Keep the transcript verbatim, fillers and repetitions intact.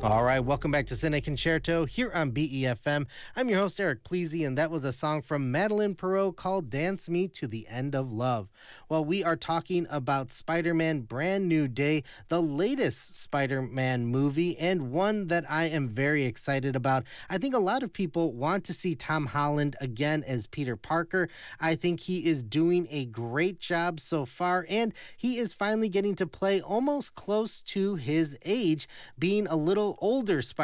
All right, welcome back to Cine Concerto here on B E F M. I'm your host, Eric Pleasy, and that was a song from Madeline Perot called Dance Me to the End of Love. Well, we are talking about Spider-Man Brand New Day, the latest Spider-Man movie, and one that I am very excited about. I think a lot of people want to see Tom Holland again as Peter Parker. I think he is doing a great job so far, and he is finally getting to play almost close to his age, being a little older Spider